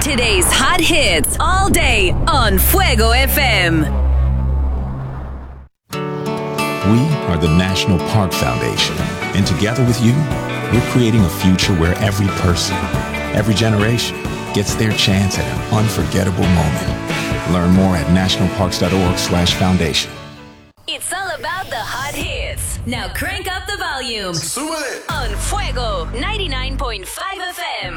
Today's hot hits all day on Fuego FM. We are the National Park Foundation, and together with you, we're creating a future where every person, every generation gets their chance at an unforgettable moment. Learn more at nationalparks.org/foundation. It's all about the hot hits. Now crank up the volume. On Fuego 99.5 FM.